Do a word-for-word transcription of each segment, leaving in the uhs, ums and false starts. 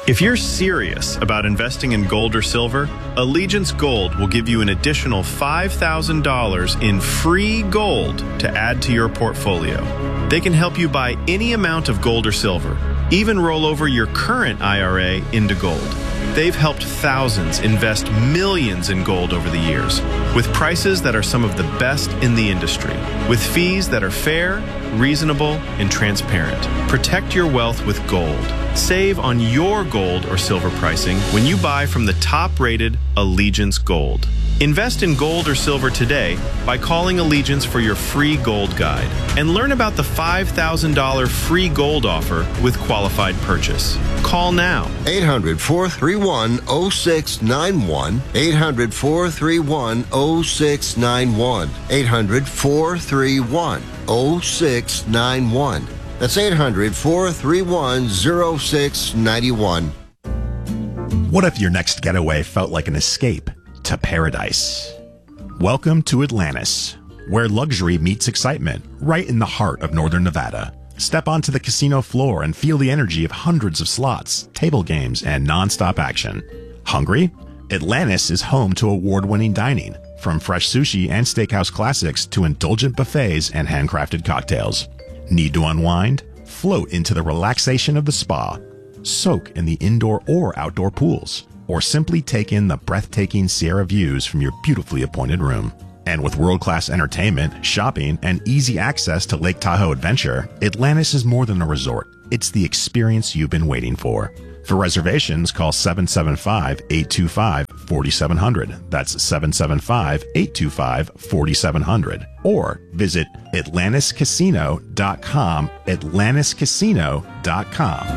If you're serious about investing in gold or silver, Allegiance Gold will give you an additional five thousand dollars in free gold to add to your portfolio. They can help you buy any amount of gold or silver, even roll over your current I R A into gold. They've helped thousands invest millions in gold over the years, with prices that are some of the best in the industry, with fees that are fair, reasonable, and transparent. Protect your wealth with gold. Save on your gold or silver pricing when you buy from the top-rated Allegiance Gold. Invest in gold or silver today by calling Allegiance for your free gold guide and learn about the five thousand dollars free gold offer with qualified purchase. Call now. eight hundred, four three one, oh six nine one. eight hundred, four three one, oh six nine one. eight hundred, four three one, oh six nine one. That's eight hundred, four three one, oh six nine one. What if your next getaway felt like an escape to paradise? Welcome to Atlantis, where luxury meets excitement, right in the heart of northern Nevada. Step onto the casino floor and feel the energy of hundreds of slots, table games, and non-stop action. Hungry? Atlantis is home to award-winning dining, from fresh sushi and steakhouse classics to indulgent buffets and handcrafted cocktails. Need to unwind? Float into the relaxation of the spa. Soak in the indoor or outdoor pools, or simply take in the breathtaking Sierra views from your beautifully appointed room. And with world-class entertainment, shopping, and easy access to Lake Tahoe Adventure, Atlantis is more than a resort. It's the experience you've been waiting for. For reservations, call seven seven five, eight two five, four seven zero zero. That's seven seven five, eight two five, four seven zero zero. Or visit atlantis casino dot com, atlantis casino dot com.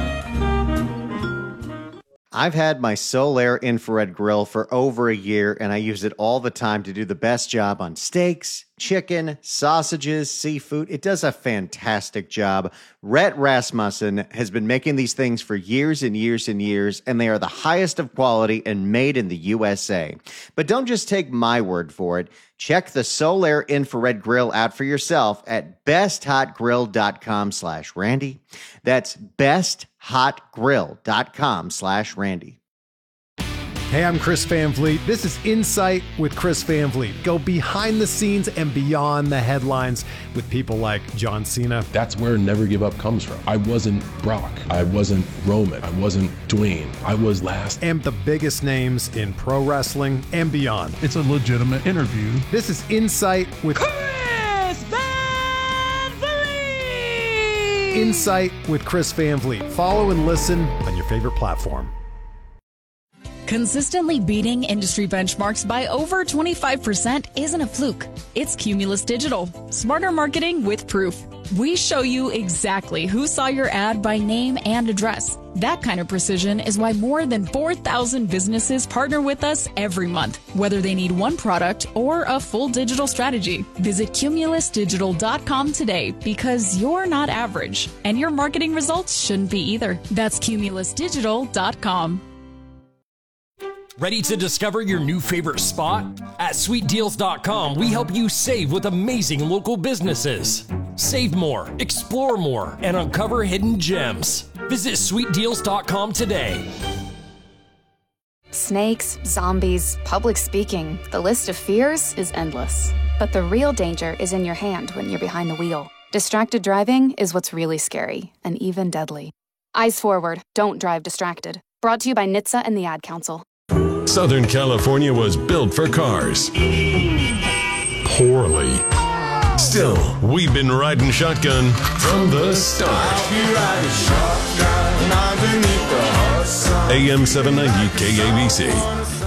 I've had my Solaire infrared grill for over a year, and I use it all the time to do the best job on steaks, chicken, sausages, seafood. It does a fantastic job. Rhett Rasmussen has been making these things for years and years and years, and they are the highest of quality and made in the U S A. But don't just take my word for it. Check the Solaire infrared grill out for yourself at besthotgrill.com slash Randy. That's besthotgrill.com slash Randy. Hey, I'm Chris Van Vliet. This is Insight with Chris Van Vliet. Go behind the scenes and beyond the headlines with people like John Cena. That's where Never Give Up comes from. I wasn't Brock. I wasn't Roman. I wasn't Dwayne. I was last. And the biggest names in pro wrestling and beyond. It's a legitimate interview. This is Insight with Chris Van Vliet. Insight with Chris Van Vliet. Follow and listen on your favorite platform. Consistently beating industry benchmarks by over twenty-five percent isn't a fluke. It's Cumulus Digital. Smarter marketing with proof. We show you exactly who saw your ad by name and address. That kind of precision is why more than four thousand businesses partner with us every month, whether they need one product or a full digital strategy. Visit cumulus digital dot com today, because you're not average, and your marketing results shouldn't be either. That's cumulus digital dot com. Ready to discover your new favorite spot? At sweet deals dot com, we help you save with amazing local businesses. Save more, explore more, and uncover hidden gems. Visit sweet deals dot com today. Snakes, zombies, public speaking. The list of fears is endless. But the real danger is in your hand when you're behind the wheel. Distracted driving is what's really scary and even deadly. Eyes forward, don't drive distracted. Brought to you by N H T S A and the Ad Council. Southern California was built for cars. Poorly. Still, we've been riding shotgun from the start. A M seven ninety K A B C.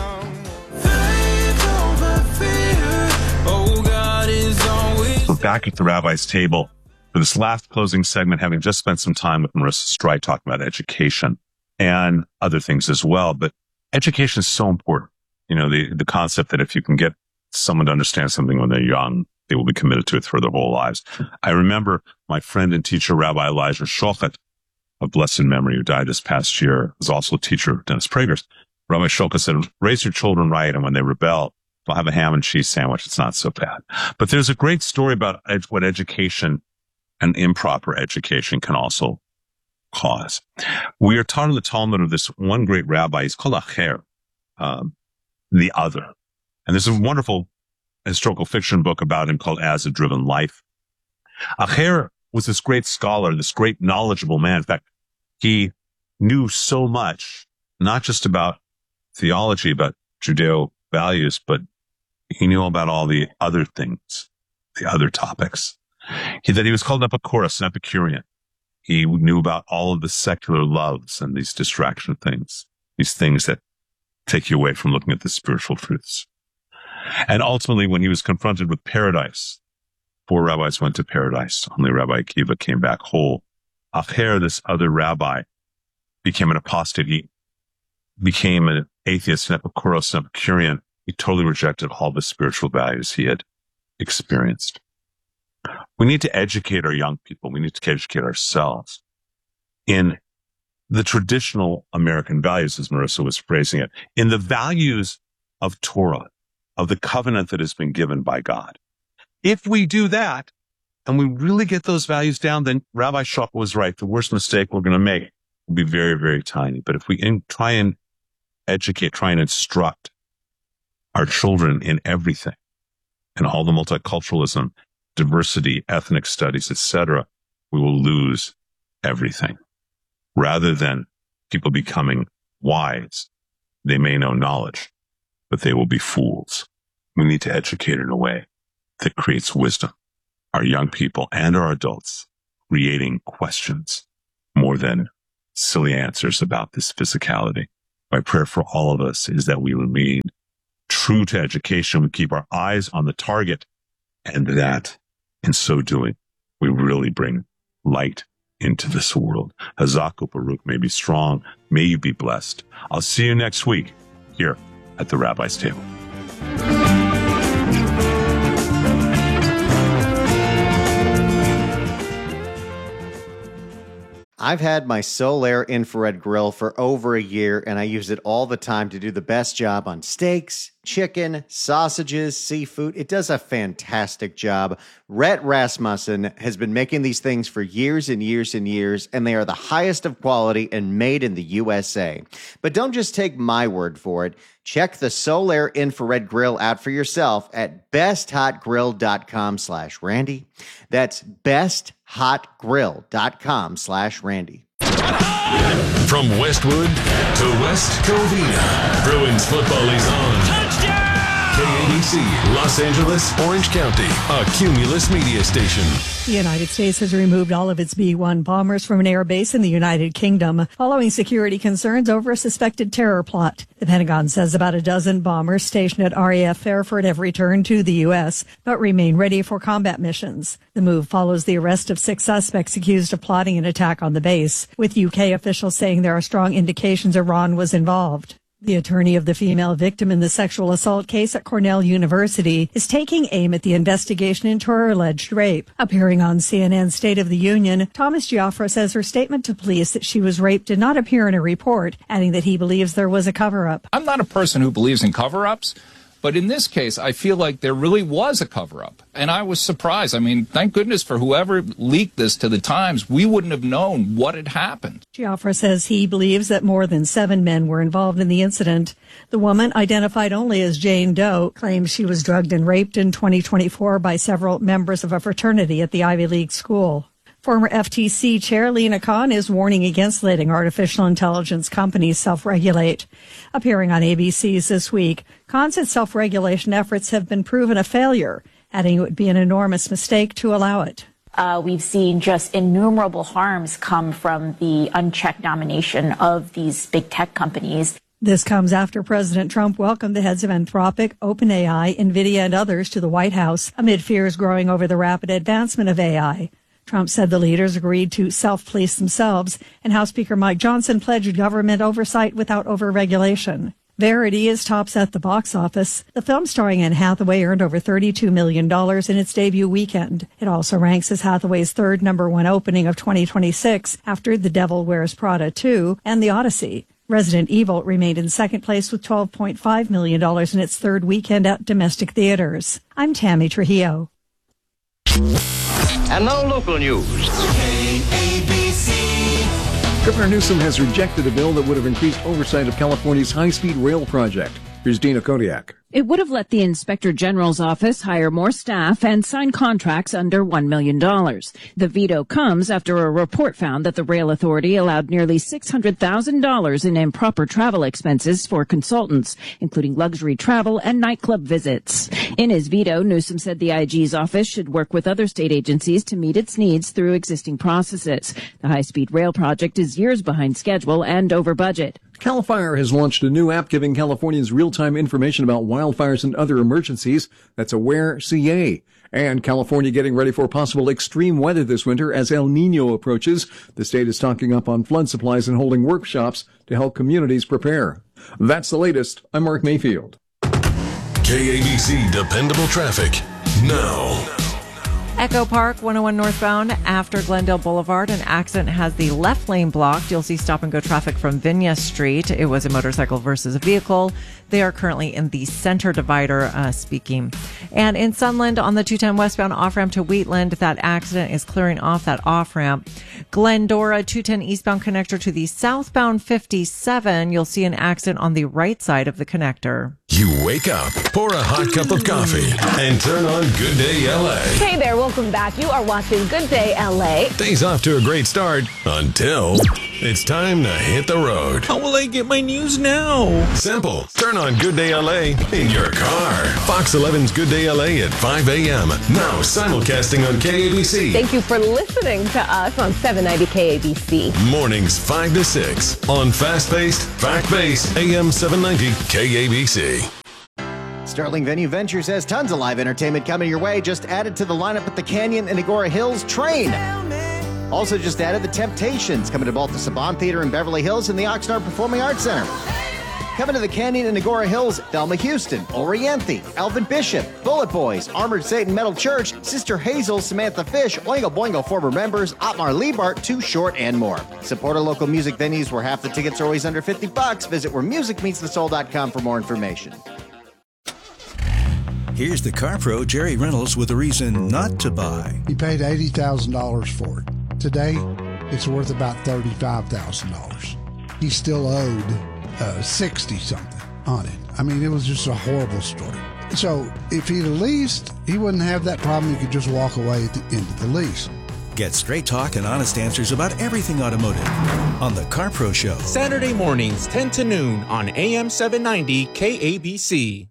We're back at the Rabbi's Table for this last closing segment, having just spent some time with Marissa Streit talking about education and other things as well. But education is so important. You know, the, the concept that if you can get someone to understand something when they're young, they will be committed to it for their whole lives. I remember my friend and teacher, Rabbi Elijah Shochet, of blessed memory, who died this past year, was also a teacher of Dennis Prager's. Rabbi Shochet said, raise your children right, and when they rebel, they'll have a ham and cheese sandwich. It's not so bad. But there's a great story about ed- what education and improper education can also cause. We are taught in the Talmud of this one great rabbi. He's called Acher, um, the other. And there's a wonderful historical fiction book about him called As a Driven Life. Acher was this great scholar, this great knowledgeable man. In fact, he knew so much, not just about theology, about Judeo values, but he knew about all the other things, the other topics. He, that he was called Epicurus, an Epicurean. He knew about all of the secular loves and these distraction things, these things that take you away from looking at the spiritual truths. And ultimately, when he was confronted with paradise, four rabbis went to paradise. Only Rabbi Akiva came back whole. Acher, this other rabbi, became an apostate. He became an atheist, an Epicurus, an Epicurean. He totally rejected all the spiritual values he had experienced. We need to educate our young people. We need to educate ourselves in the traditional American values, as Marissa was phrasing it, in the values of Torah, of the covenant that has been given by God. If we do that, and we really get those values down, then Rabbi Schwab was right. The worst mistake we're going to make will be very, very tiny. But if we in, try and educate, try and instruct our children in everything, and all the multiculturalism, diversity, ethnic studies, et cetera, we will lose everything. Rather than people becoming wise, they may know knowledge, but they will be fools. We need to educate in a way that creates wisdom. Our young people and our adults creating questions more than silly answers about this physicality. My prayer for all of us is that we remain true to education. We keep our eyes on the target, and that in so doing, we really bring light into this world. Hazaku Baruch, may be strong. May you be blessed. I'll see you next week here at the Rabbi's Table. I've had my Solaire infrared grill for over a year, and I use it all the time to do the best job on steaks, chicken, sausages, seafood. It does a fantastic job. Rhett Rasmussen has been making these things for years and years and years, and they are the highest of quality and made in the U S A. But don't just take my word for it. Check the Solaire infrared grill out for yourself at besthotgrill.com slash Randy. That's besthotgrill.com slash Randy. From Westwood to West Covina, Bruins football is on. K A B C, Los Angeles, Orange County, a Cumulus media station. The United States has removed all of its B one bombers from an air base in the United Kingdom following security concerns over a suspected terror plot. The Pentagon says about a dozen bombers stationed at R A F Fairford have returned to the U S, but remain ready for combat missions. The move follows the arrest of six suspects accused of plotting an attack on the base, with U K officials saying there are strong indications Iran was involved. The attorney of the female victim in the sexual assault case at Cornell University is taking aim at the investigation into her alleged rape. Appearing on C N N's State of the Union, Thomas Giaffra says her statement to police that she was raped did not appear in a report, adding that he believes there was a cover-up. I'm not a person who believes in cover-ups, but in this case, I feel like there really was a cover-up. And I was surprised. I mean, thank goodness for whoever leaked this to the Times. We wouldn't have known what had happened. Giaffra says he believes that more than seven men were involved in the incident. The woman, identified only as Jane Doe, claims she was drugged and raped in twenty twenty-four by several members of a fraternity at the Ivy League school. Former F T C Chair Lina Khan is warning against letting artificial intelligence companies self-regulate. Appearing on A B C's This Week, Khan said self-regulation efforts have been proven a failure, adding it would be an enormous mistake to allow it. Uh, we've seen just innumerable harms come from the unchecked domination of these big tech companies. This comes after President Trump welcomed the heads of Anthropic, OpenAI, NVIDIA, and others to the White House amid fears growing over the rapid advancement of A I. Trump said the leaders agreed to self-police themselves, and House Speaker Mike Johnson pledged government oversight without over-regulation. Verity is tops at the box office. The film starring Anne Hathaway earned over thirty-two million dollars in its debut weekend. It also ranks as Hathaway's third number one opening of twenty twenty-six after The Devil Wears Prada two and The Odyssey. Resident Evil remained in second place with twelve point five million dollars in its third weekend at domestic theaters. I'm Tammy Trujillo. And now local news. K A B C. Governor Newsom has rejected a bill that would have increased oversight of California's high-speed rail project. Here's Dina Kodiak. It would have let the Inspector General's office hire more staff and sign contracts under one million dollars. The veto comes after a report found that the Rail Authority allowed nearly six hundred thousand dollars in improper travel expenses for consultants, including luxury travel and nightclub visits. In his veto, Newsom said the I G's office should work with other state agencies to meet its needs through existing processes. The high-speed rail project is years behind schedule and over budget. CAL FIRE has launched a new app giving Californians real-time information about wildfires and other emergencies. That's Aware C A. And California getting ready for possible extreme weather this winter as El Nino approaches. The state is stocking up on flood supplies and holding workshops to help communities prepare. That's the latest. I'm Mark Mayfield. K A B C Dependable Traffic now. Echo Park, one oh one northbound after Glendale Boulevard. An accident has the left lane blocked. You'll see stop-and-go traffic from Vinya Street. It was a motorcycle versus a vehicle. They are currently in the center divider uh, speaking. And in Sunland on the two ten westbound off-ramp to Wheatland, that accident is clearing off that off-ramp. Glendora, two ten eastbound connector to the southbound fifty-seven. You'll see an accident on the right side of the connector. You wake up, pour a hot cup of coffee, and turn on Good Day L A. Hey there, welcome back. You are watching Good Day L A. Day's off to a great start until it's time to hit the road. How will I get my news now? Simple. Turn on Good Day L A in your car. Fox eleven's Good Day L A at five a.m. Now simulcasting on K A B C. Thank you for listening to us on seven ninety K A B C. Mornings five to six on fast-paced, fact-based A M seven ninety K A B C. Sterling Venue Ventures has tons of live entertainment coming your way. Just added to the lineup at the Canyon and Agora Hills Train. Also just added the Temptations coming to both the Saban Theater in Beverly Hills and the Oxnard Performing Arts Center. Coming to the Canyon and Agora Hills, Thelma Houston, Oriente, Alvin Bishop, Bullet Boys, Armored Satan Metal Church, Sister Hazel, Samantha Fish, Oingo Boingo former members, Otmar Liebart, Too Short, and more. Support our local music venues where half the tickets are always under fifty bucks. Visit where music meets the soul dot com for more information. Here's the car pro, Jerry Reynolds, with a reason not to buy. He paid eighty thousand dollars for it. Today, it's worth about thirty-five thousand dollars. He still owed uh, sixty something on it. I mean, it was just a horrible story. So if he'd leased, he wouldn't have that problem. He could just walk away at the end of the lease. Get straight talk and honest answers about everything automotive on the Car Pro Show. Saturday mornings, ten to noon on A M seven ninety K A B C.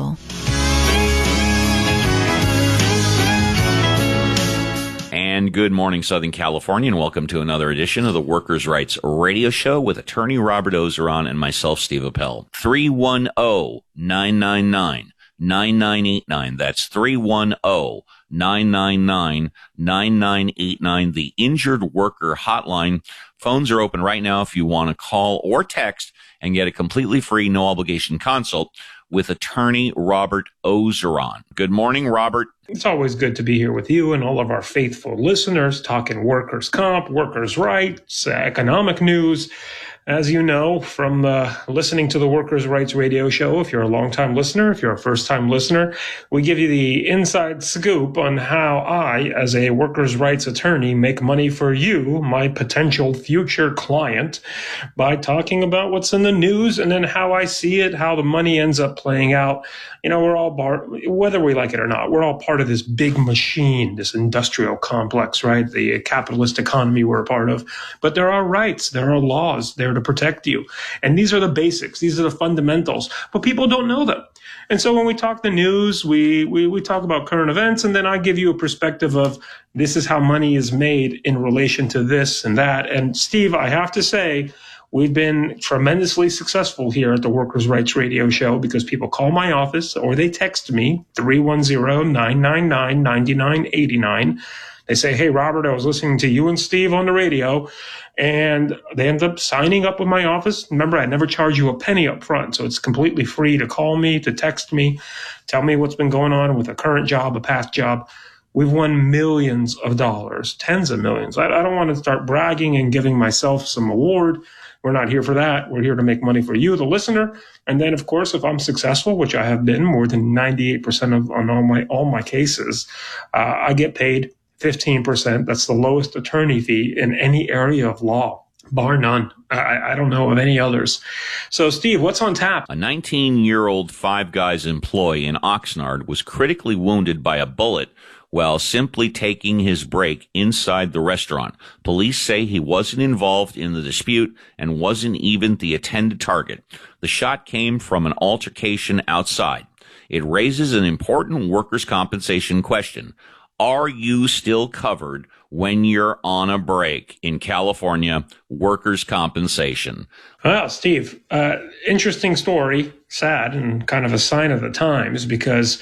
And good morning, Southern California, and welcome to another edition of the Workers' Rights Radio Show with attorney Robert Ozeron and myself, Steve Appel. three one zero, nine nine nine, nine nine eight nine. That's three one zero, nine nine nine, nine nine eight nine, the Injured Worker Hotline. Phones are open right now if you want to call or text and get a completely free, no-obligation consult with attorney Robert Ozeron. Good morning, Robert. It's always good to be here with you and all of our faithful listeners talking workers' comp, workers' rights, economic news. As you know from the listening to the Workers' Rights Radio Show, if you're a longtime listener, if you're a first-time listener, we give you the inside scoop on how I, as a workers' rights attorney, make money for you, my potential future client, by talking about what's in the news and then how I see it, how the money ends up playing out. You know, we're all, bar- whether we like it or not, we're all part of this big machine, this industrial complex, right? The capitalist economy we're a part of. But there are rights, there are laws, there to protect you. And these are the basics. These are the fundamentals. But people don't know them. And so when we talk the news, we, we, we talk about current events, and then I give you a perspective of this is how money is made in relation to this and that. And Steve, I have to say, we've been tremendously successful here at the Workers' Rights Radio Show because people call my office or they text me, three one zero, nine nine nine, nine nine eight nine. They say, hey, Robert, I was listening to you and Steve on the radio, and they end up signing up with my office. Remember, I never charge you a penny up front, so it's completely free to call me, to text me, tell me what's been going on with a current job, a past job. We've won millions of dollars, tens of millions. I, I don't want to start bragging and giving myself some award. We're not here for that. We're here to make money for you, the listener. And then, of course, if I'm successful, which I have been more than ninety-eight percent of on all my all my cases, uh, I get paid fifteen percent. That's the lowest attorney fee in any area of law. Bar none. I, I don't know of any others. So, Steve, what's on tap? A nineteen-year-old Five Guys employee in Oxnard was critically wounded by a bullet while simply taking his break inside the restaurant. Police say he wasn't involved in the dispute and wasn't even the intended target. The shot came from an altercation outside. It raises an important workers' compensation question. Are you still covered when you're on a break in California workers' compensation? Well, Steve, uh, interesting story, sad, and kind of a sign of the times, because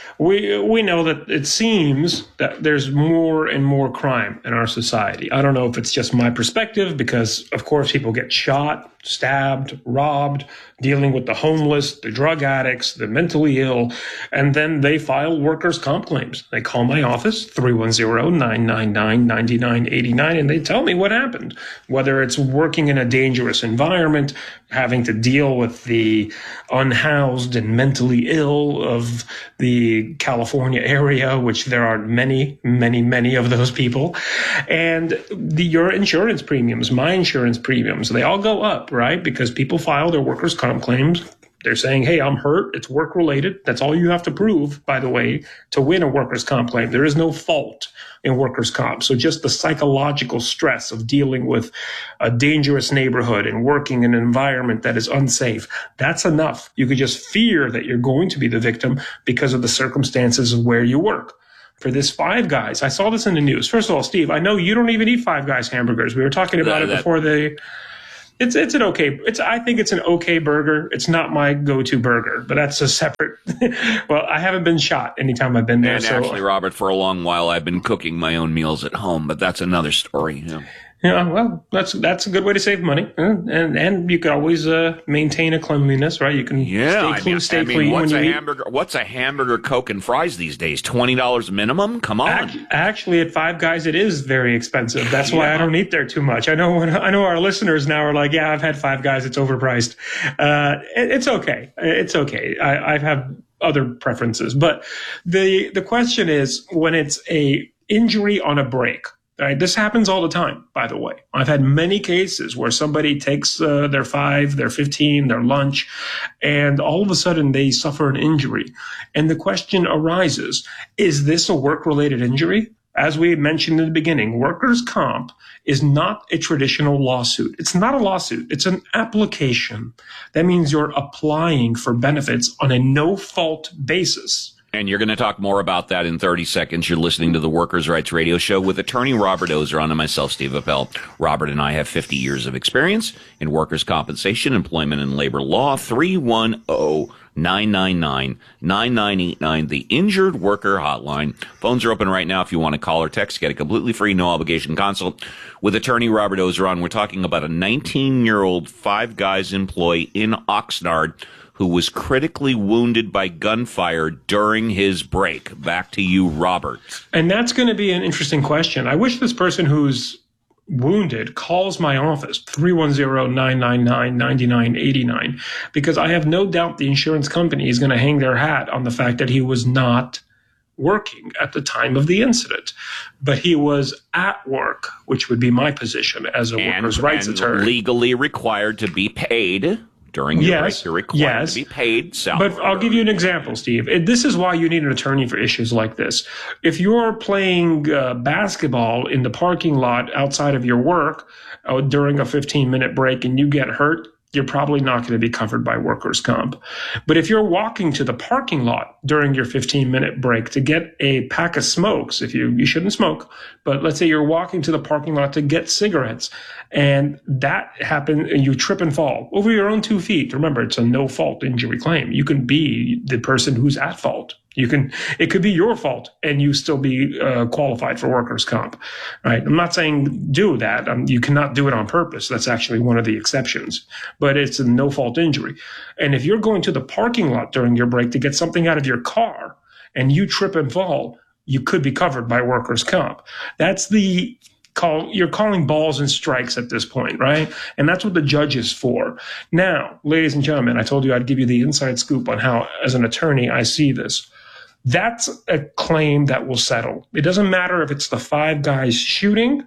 we we know that it seems that there's more and more crime in our society. I don't know if it's just my perspective, because, of course, people get shot, stabbed, robbed, dealing with the homeless, the drug addicts, the mentally ill, and then they file workers' comp claims. They call my office, three one zero, nine nine nine, nine nine eight nine, and they tell me what happened, whether it's working in a dangerous environment, having to deal with the unhoused and mentally ill of the California area, which there are many, many, many of those people, and the, your insurance premiums, my insurance premiums, they all go up, right? Because people file their workers' comp claims. They're saying, hey, I'm hurt. It's work related. That's all you have to prove, by the way, to win a workers' comp claim. There is no fault in workers' comp. So just the psychological stress of dealing with a dangerous neighborhood and working in an environment that is unsafe, that's enough. You could just fear that you're going to be the victim because of the circumstances of where you work. For this Five Guys, I saw this in the news. First of all, Steve, I know you don't even eat Five Guys hamburgers. We were talking about that, it before they... It's it's an okay. It's I think it's an okay burger. It's not my go-to burger, but that's a separate. Well, I haven't been shot anytime I've been there. And so. actually, Robert, for a long while, I've been cooking my own meals at home, but that's another story. Yeah. Yeah, well, that's that's a good way to save money, and and, and you could always uh, maintain a cleanliness, right? You can Yeah, stay I clean, mean, stay I mean clean what's when a you eat. hamburger? What's a hamburger, Coke, and fries these days? Twenty dollars minimum? Come on. Ac- Actually, at Five Guys, it is very expensive. That's why Yeah. I don't eat there too much. I know when, I know our listeners now are like, yeah, I've had Five Guys. It's overpriced. Uh, it, it's okay. It's okay. I, I have other preferences, but the the question is when it's a injury on a break. Right? This happens all the time, by the way. I've had many cases where somebody takes uh, their five, their fifteen, their lunch, and all of a sudden they suffer an injury. And the question arises, is this a work-related injury? As we mentioned in the beginning, workers' comp is not a traditional lawsuit. It's not a lawsuit. It's an application. That means you're applying for benefits on a no-fault basis. And you're going to talk more about that in thirty seconds. You're listening to the Workers' Rights Radio Show with attorney Robert Ozeron and myself, Steve Appel. Robert and I have fifty years of experience in workers' compensation, employment, and labor law. three one zero, nine nine nine, nine nine eight nine, the Injured Worker Hotline. Phones are open right now if you want to call or text. Get a completely free, no-obligation consult with attorney Robert Ozeron. We're talking about a nineteen-year-old Five Guys employee in Oxnard who was critically wounded by gunfire during his break. Back to you, Robert. And that's going to be an interesting question. I wish this person who's wounded calls my office, three one zero, nine nine nine, nine nine eight nine, because I have no doubt the insurance company is going to hang their hat on the fact that he was not working at the time of the incident, but he was at work, which would be my position as a And, workers' rights and attorney. legally required to be paid during your Yes, break. You're required yes. to be paid salary. But I'll give you an example, Steve. It- This is why you need an attorney for issues like this. If you're playing uh, basketball in the parking lot outside of your work uh, during a fifteen-minute break and you get hurt, you're probably not going to be covered by workers' comp. But if you're walking to the parking lot during your fifteen-minute break to get a pack of smokes, if you you shouldn't smoke, but let's say you're walking to the parking lot to get cigarettes, and that happened, and you trip and fall over your own two feet. Remember, it's a no-fault injury claim. You can be the person who's at fault. You can, it could be your fault and you still be uh, qualified for workers' comp, right? I'm not saying do that. Um, you cannot do it on purpose. That's actually one of the exceptions, but it's a no-fault injury. And if you're going to the parking lot during your break to get something out of your car and you trip and fall, you could be covered by workers' comp. That's the call. You're calling balls and strikes at this point, right? And that's what the judge is for. Now, ladies and gentlemen, I told you I'd give you the inside scoop on how, as an attorney, I see this. That's a claim that will settle. It doesn't matter if it's the Five Guys shooting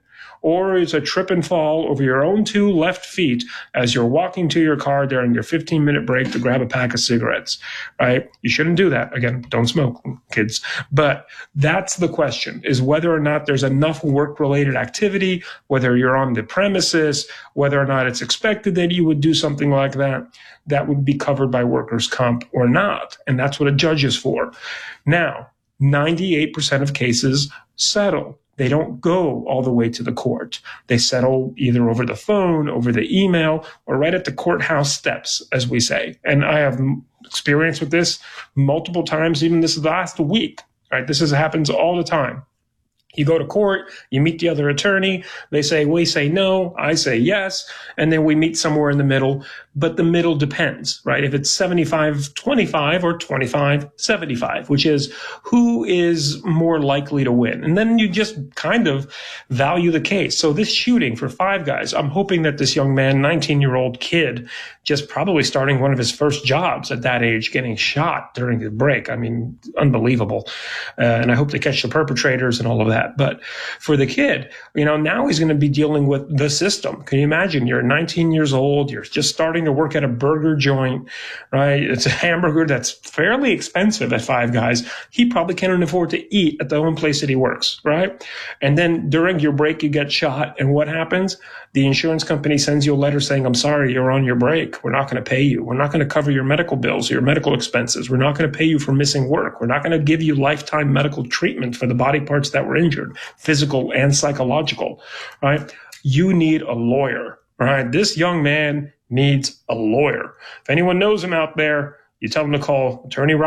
or it's a trip and fall over your own two left feet as you're walking to your car during your fifteen minute break to grab a pack of cigarettes, right? You shouldn't do that. Again, don't smoke, kids. But that's the question, is whether or not there's enough work-related activity, whether you're on the premises, whether or not it's expected that you would do something like that, that would be covered by workers' comp or not. And that's what a judge is for. Now, ninety-eight percent of cases settle. They don't go all the way to the court. They settle either over the phone, over the email, or right at the courthouse steps, as we say. And I have experience with this multiple times, even this last week. Right? This is, happens all the time. You go to court, you meet the other attorney, they say, we say no, I say yes, and then we meet somewhere in the middle, but the middle depends, right? If it's seventy-five twenty-five or twenty-five seventy-five, which is who is more likely to win. And then you just kind of value the case. So this shooting for Five Guys, I'm hoping that this young man, nineteen-year-old kid, just probably starting one of his first jobs at that age, getting shot during the break. I mean, unbelievable. Uh, and I hope they catch the perpetrators and all of that. But for the kid, you know, now he's going to be dealing with the system. Can you imagine? You're nineteen years old. You're just starting to work at a burger joint, right? It's a hamburger that's fairly expensive at Five Guys. He probably can't afford to eat at the one place that he works, right? And then during your break, you get shot. And what happens? The insurance company sends you a letter saying, I'm sorry, you're on your break. We're not going to pay you. We're not going to cover your medical bills, your medical expenses. We're not going to pay you for missing work. We're not going to give you lifetime medical treatment for the body parts that were injured, physical and psychological, right? You need a lawyer, right? This young man needs a lawyer. If anyone knows him out there, you tell them to call Attorney Rob.